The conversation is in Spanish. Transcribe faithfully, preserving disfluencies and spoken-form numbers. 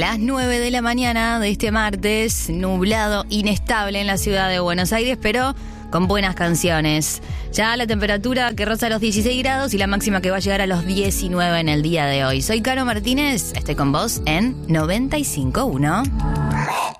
Las nueve de la mañana de este martes, nublado, inestable en la ciudad de Buenos Aires, pero con buenas canciones. Ya la temperatura que roza los dieciséis grados y la máxima que va a llegar a los diecinueve en el día de hoy. Soy Caro Martínez, estoy con vos en noventa y cinco punto uno.